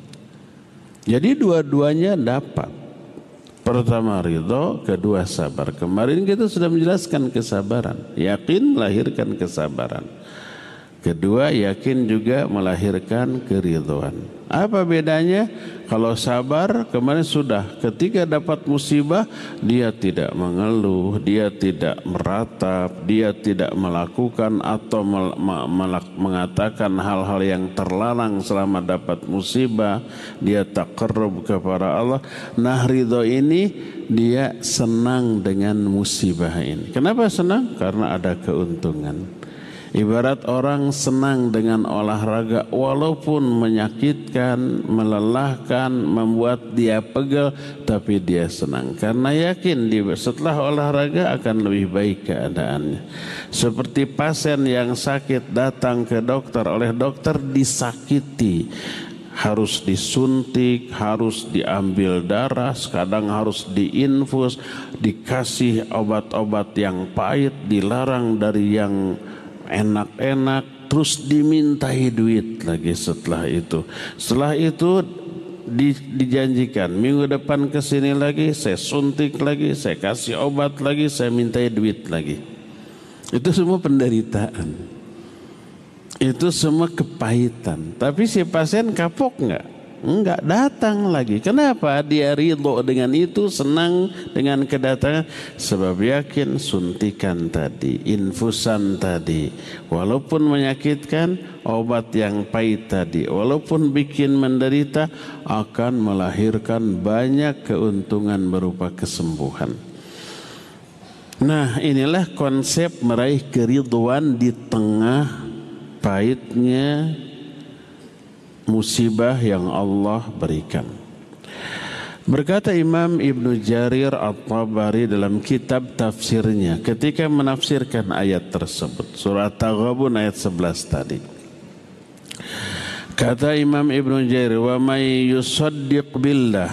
Jadi dua-duanya dapat. Pertama ridho, kedua sabar. Kemarin kita sudah menjelaskan kesabaran. Yakin melahirkan kesabaran. Kedua, yakin juga melahirkan keridhaan. Apa bedanya? Kalau sabar, kemarin sudah, ketika dapat musibah, dia tidak mengeluh, dia tidak meratap, dia tidak melakukan atau mengatakan hal-hal yang terlarang selama dapat musibah. Dia taqarrub kepada Allah. Nah, ridho ini dia senang dengan musibah ini. Kenapa senang? Karena ada keuntungan. Ibarat orang senang dengan olahraga walaupun menyakitkan, melelahkan, membuat dia pegel, tapi dia senang karena yakin dia setelah olahraga akan lebih baik keadaannya. Seperti pasien yang sakit datang ke dokter, oleh dokter disakiti, harus disuntik, harus diambil darah, kadang harus diinfus, dikasih obat-obat yang pahit, dilarang dari yang enak-enak, terus dimintai duit lagi setelah itu. Setelah itu di, dijanjikan minggu depan kesini lagi, saya suntik lagi, saya kasih obat lagi, saya mintai duit lagi. Itu semua penderitaan, itu semua kepahitan. Tapi si pasien kapok nggak? Enggak, datang lagi. Kenapa? Dia ridho dengan itu, senang dengan kedatangan. Sebab yakin suntikan tadi, infusan tadi, walaupun menyakitkan, obat yang pahit tadi, walaupun bikin menderita, akan melahirkan banyak keuntungan berupa kesembuhan. Nah, inilah konsep meraih keridhaan di tengah pahitnya musibah yang Allah berikan. Berkata Imam Ibnu Jarir At-Tabari dalam kitab tafsirnya ketika menafsirkan ayat tersebut, surah Taghabun ayat sebelas tadi. Kata Imam Ibnu Jarir, "Wa may yusaddiq billah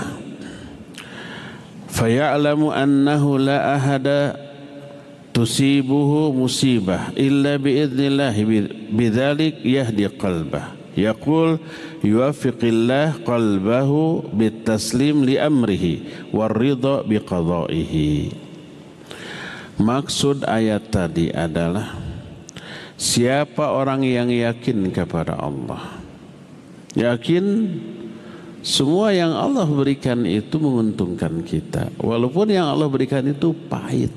faya'lamu annahu la ahada tusibuhu musibah illa biidznillah bidzalik yahdi qalbah." Yaqul yuwaffiqillah qalbahu bitaslim li amrihi waridha biqadaihi. Maksud ayat tadi adalah siapa orang yang yakin kepada Allah, yakin semua yang Allah berikan itu menguntungkan kita, walaupun yang Allah berikan itu pahit.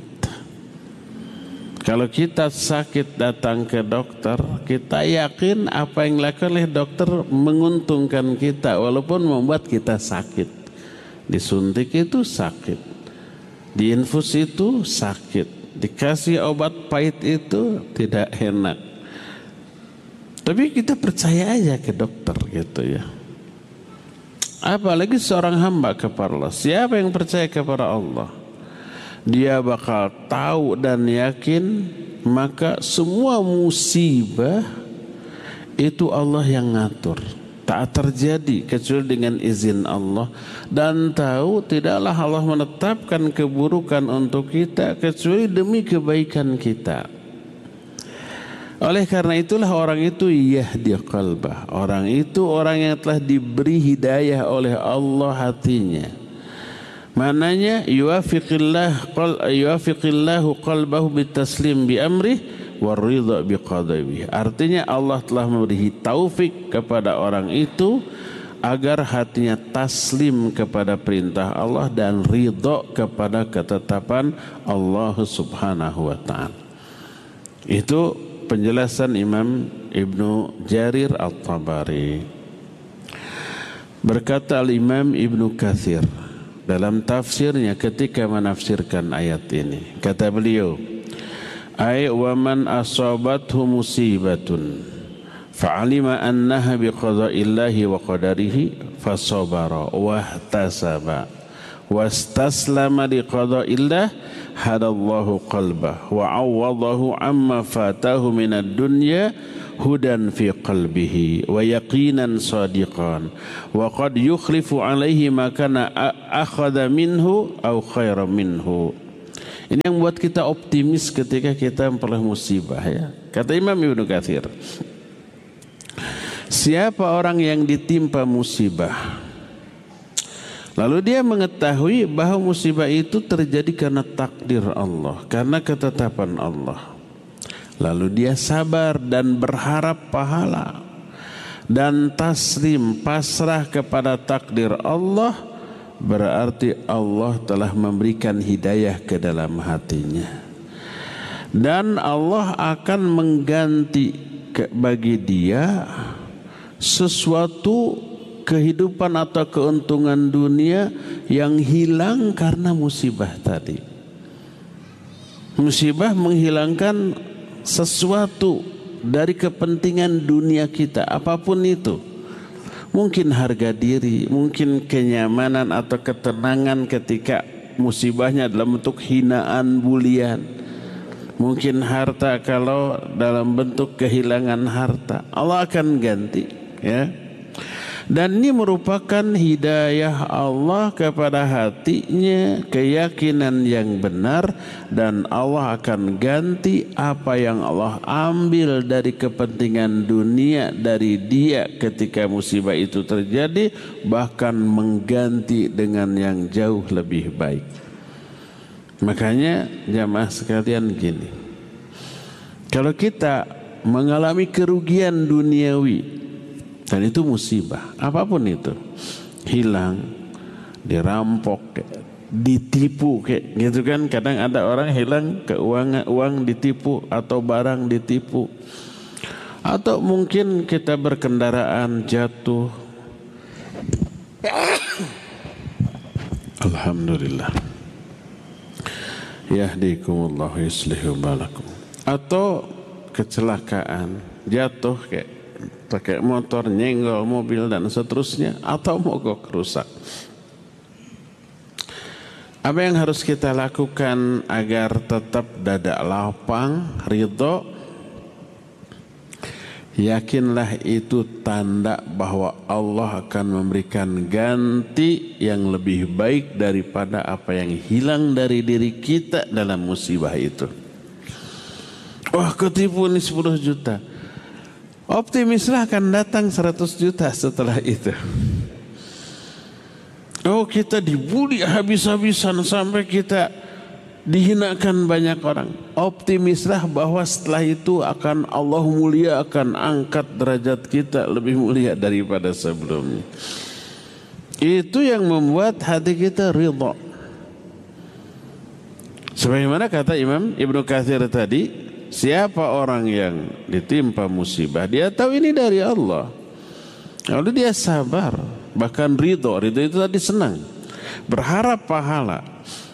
Kalau kita sakit datang ke dokter, kita yakin apa yang dilakukan oleh dokter menguntungkan kita walaupun membuat kita sakit. Disuntik itu sakit, diinfus itu sakit, dikasih obat pahit itu tidak enak. Tapi kita percaya aja ke dokter gitu ya. Apalagi seorang hamba kepada Allah. Siapa yang percaya kepada Allah, dia bakal tahu dan yakin maka semua musibah itu Allah yang ngatur, tak terjadi kecuali dengan izin Allah. Dan tahu tidaklah Allah menetapkan keburukan untuk kita kecuali demi kebaikan kita. Oleh karena itulah orang itu yahdi qalbah, orang itu orang yang telah diberi hidayah oleh Allah hatinya. Mananya yuwafiqillah qal yuwafiqillahu qalbahu bitaslim bi amrih waridha biqadaihi. Artinya Allah telah memberi taufik kepada orang itu agar hatinya taslim kepada perintah Allah dan ridha kepada ketetapan Allah Subhanahu wa taala. Itu penjelasan Imam Ibnu Jarir At-Tabari. Berkata Al-Imam Ibnu Katsir dalam tafsirnya ketika menafsirkan ayat ini, kata beliau, ay wa man asabathu musibatun fa'alima annaha biqada'illahi wa qadarihi fasabara wahtasaba wastaslama liqada'illah hadallahu qalbah wa awwadahu amma fatahu minad dunya hudan fi qalbihi wa yaqinan sadiqan wa qad yukhlifu alaihi ma kana akhadha minhu aw khairan minhu. Ini yang buat kita optimis ketika kita memperoleh musibah, ya. Kata Imam Ibnu Katsir, siapa orang yang ditimpa musibah lalu dia mengetahui bahwa musibah itu terjadi karena takdir Allah, karena ketetapan Allah, lalu dia sabar dan berharap pahala dan taslim, pasrah kepada takdir Allah, berarti Allah telah memberikan hidayah ke dalam hatinya, dan Allah akan mengganti bagi dia sesuatu kehidupan atau keuntungan dunia yang hilang karena musibah tadi. Musibah menghilangkan sesuatu dari kepentingan dunia kita, apapun itu. Mungkin harga diri, mungkin kenyamanan atau ketenangan ketika musibahnya dalam bentuk hinaan, bulian. Mungkin harta kalau dalam bentuk kehilangan harta. Allah akan ganti, ya. Dan ini merupakan hidayah Allah kepada hatinya, keyakinan yang benar, dan Allah akan ganti apa yang Allah ambil dari kepentingan dunia dari dia ketika musibah itu terjadi, bahkan mengganti dengan yang jauh lebih baik. Makanya jamaah sekalian gini, kalau kita mengalami kerugian duniawi, dan itu musibah, apapun itu, hilang, dirampok, ditipu, kayak gitu kan. Kadang ada orang hilang keuangan, uang ditipu, atau barang ditipu, atau mungkin kita berkendaraan jatuh. Alhamdulillah, yahdikumullah yuslihu balakum. Atau kecelakaan, jatuh kayak pakai motor, nyenggol mobil dan seterusnya, atau mogok rusak. Apa yang harus kita lakukan agar tetap dada lapang, ridho? Yakinlah itu tanda bahwa Allah akan memberikan ganti yang lebih baik daripada apa yang hilang dari diri kita dalam musibah itu. Wah, ketipu ini sepuluh juta. Optimislah akan datang seratus juta setelah itu. Oh, kita dibuli habis-habisan sampai kita dihinakan banyak orang. Optimislah bahwa setelah itu akan Allah mulia, akan angkat derajat kita lebih mulia daripada sebelumnya. Itu yang membuat hati kita ridha. Sebagaimana kata Imam Ibnu Katsir tadi, siapa orang yang ditimpa musibah, dia tahu ini dari Allah, lalu dia sabar, bahkan ridho. Ridho itu tadi senang, berharap pahala,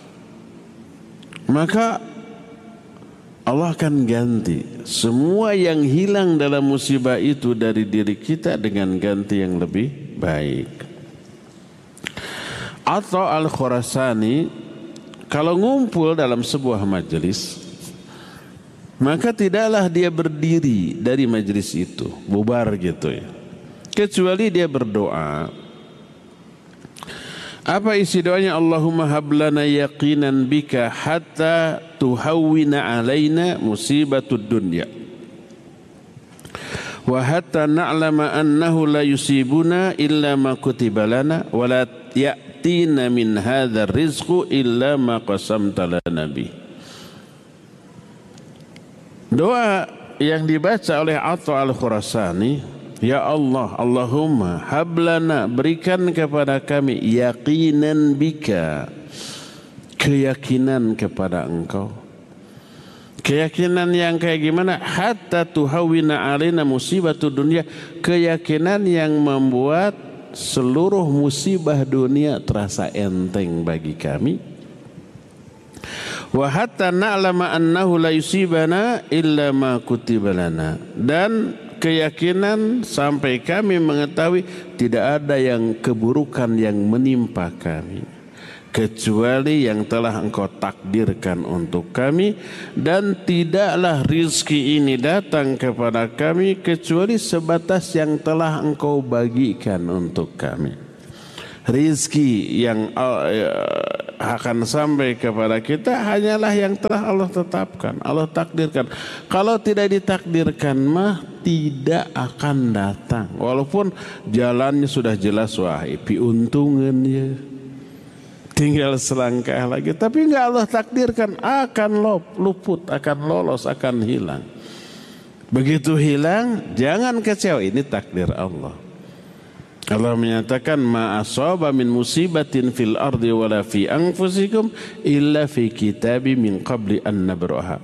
maka Allah akan ganti semua yang hilang dalam musibah itu dari diri kita dengan ganti yang lebih baik. Atau Al-Khurasani kalau ngumpul dalam sebuah majelis, maka tidaklah dia berdiri dari majelis itu, bubar gitu ya, kecuali dia berdoa. Apa isi doanya? Allahumma hablana yaqinan bika hatta tuhawwina alaina musibatud dunya wa hatta na'lama annahu la yusibuna illa ma kutiba lana wa la ya'tina min hadzal rizqu illa ma qasamta lana bih. Doa yang dibaca oleh Atha Al-Khurasani, ya Allah, Allahumma hablana, berikan kepada kami yaqinan bika, keyakinan kepada Engkau. Keyakinan yang kayak gimana? Hatta tuhawwina alaina musibatud dunya, keyakinan yang membuat seluruh musibah dunia terasa enteng bagi kami. Wa hatta na'lama annahu la yusibana illa ma kutiba lana, dan keyakinan sampai kami mengetahui tidak ada yang keburukan yang menimpa kami kecuali yang telah engkau takdirkan untuk kami, dan tidaklah rizki ini datang kepada kami kecuali sebatas yang telah engkau bagikan untuk kami. Rizki yang akan sampai kepada kita hanyalah yang telah Allah tetapkan, Allah takdirkan. Kalau tidak ditakdirkan mah tidak akan datang, walaupun jalannya sudah jelas, wah piuntungannya tinggal selangkah lagi, tapi enggak Allah takdirkan akan luput, akan lolos, akan hilang. Begitu hilang, jangan kecewa, ini takdir Allah. Allah menyatakan ma asaba min musibatin fil ardi wala fi anfusikum illa fi kitabi min qabli an nabraha.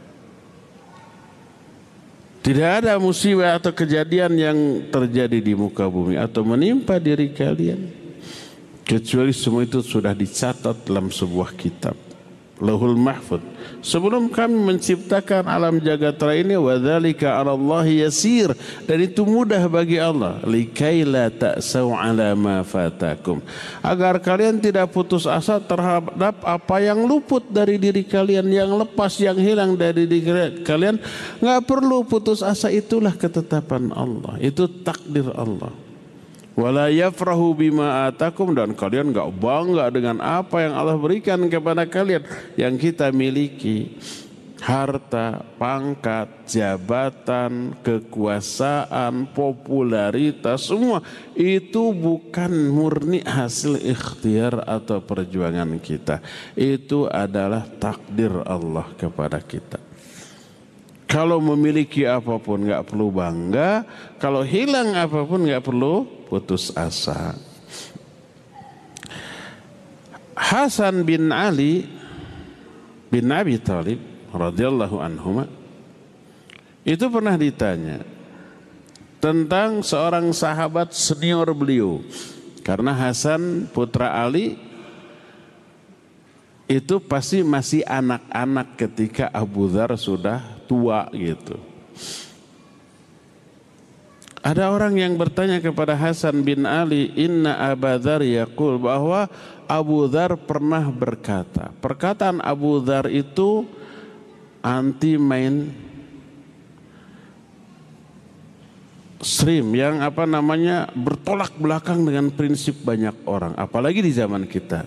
Tidak ada musibah atau kejadian yang terjadi di muka bumi atau menimpa diri kalian kecuali semua itu sudah dicatat dalam sebuah kitab, Lauhul Mahfuz, sebelum kami menciptakan alam jagat raya ini. Wa dzalika 'ala Allahi yasir, dan itu mudah bagi Allah. Likai la ta'sau 'ala ma fatakum, agar kalian tidak putus asa terhadap apa yang luput dari diri kalian, yang lepas, yang hilang dari diri kalian. Enggak perlu putus asa, itulah ketetapan Allah, itu takdir Allah. Wala yafrahu bima atakum, dan kalian enggak bangga dengan apa yang Allah berikan kepada kalian yang kita miliki. Harta, pangkat, jabatan, kekuasaan, popularitas, semua itu bukan murni hasil ikhtiar atau perjuangan kita. Itu adalah takdir Allah kepada kita. Kalau memiliki apapun enggak perlu bangga, kalau hilang apapun enggak perlu putus asa. Hasan bin Ali bin Abi Thalib radhiyallahu anhuma itu pernah ditanya tentang seorang sahabat senior beliau, karena Hasan putra Ali itu pasti masih anak-anak ketika Abu Dzar sudah tua gitu. Ada orang yang bertanya kepada Hasan bin Ali, inna Abu Dzar yaqul, bahwa Abu Dzar pernah berkata. Perkataan Abu Dzar itu anti main stream, yang apa namanya bertolak belakang dengan prinsip banyak orang, apalagi di zaman kita.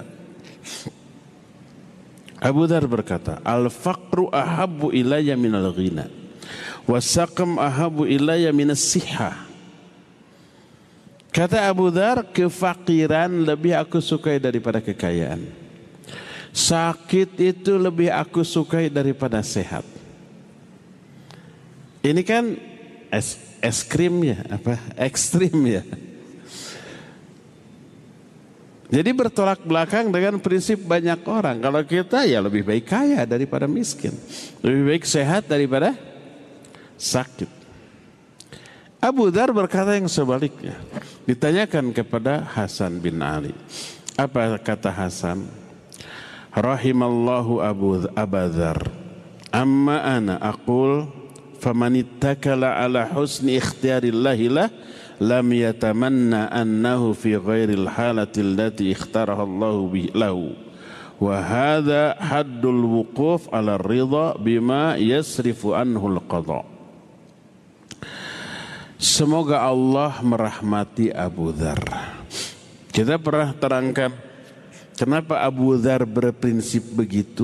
Abu Dzar berkata, al-faqru ahabbu ilayya minal ghina, wasaqam ahabbu ilayya minas sihah. Kata Abu Dzar, kefakiran lebih aku sukai daripada kekayaan. Sakit itu lebih aku sukai daripada sehat. Ini kan es, es krim ya, apa ekstrim ya. Jadi bertolak belakang dengan prinsip banyak orang. Kalau kita ya lebih baik kaya daripada miskin, lebih baik sehat daripada sakit. Abu Dzar berkata yang sebaliknya. Ditanyakan kepada Hasan bin Ali. Apa kata Hasan? Rahimallahu Abu Dzar. Amma ana aqul famanittakala ala husni ikhtiyarillahi lah lam yatamanna annahu fi ghairil halati allati ikhtaraha Allahu lahu. Wa hadha haddul wuquf ala ridha bima yasrifu anhu al-qadha. Semoga Allah merahmati Abu Dzar. Kita pernah terangkan kenapa Abu Dzar berprinsip begitu,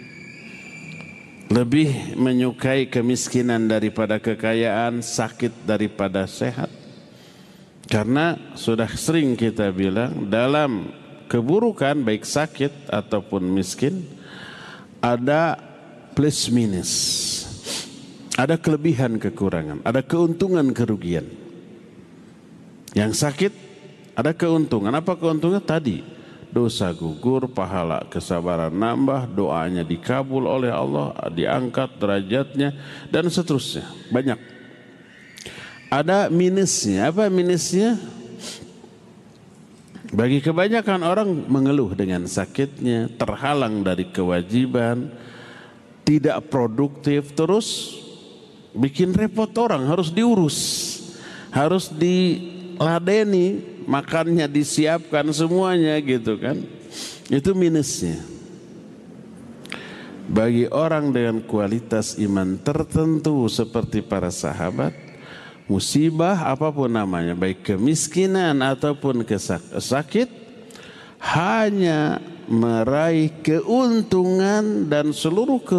lebih menyukai kemiskinan daripada kekayaan, sakit daripada sehat. Karena sudah sering kita bilang, dalam keburukan baik sakit ataupun miskin ada plus minus, ada kelebihan kekurangan, ada keuntungan kerugian. Yang sakit ada keuntungan. Apa keuntungan tadi? Dosa gugur, pahala kesabaran nambah, doanya dikabul oleh Allah, diangkat derajatnya, dan seterusnya. Banyak. Ada minusnya. Apa minusnya? Bagi kebanyakan orang mengeluh dengan sakitnya, terhalang dari kewajiban, tidak produktif, terus bikin repot orang, harus diurus, harus diladeni, makannya disiapkan semuanya gitu kan. Itu minusnya. Bagi orang dengan kualitas iman tertentu seperti para sahabat, musibah apapun namanya, baik kemiskinan ataupun sakit, hanya meraih keuntungan dan seluruh